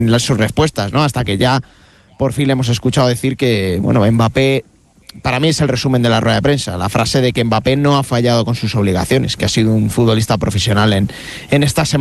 sus respuestas, ¿no? Hasta que ya por fin le hemos escuchado decir que, bueno, Mbappé, para mí es el resumen de la rueda de prensa, la frase de que Mbappé no ha fallado con sus obligaciones, que ha sido un futbolista profesional en esta semana.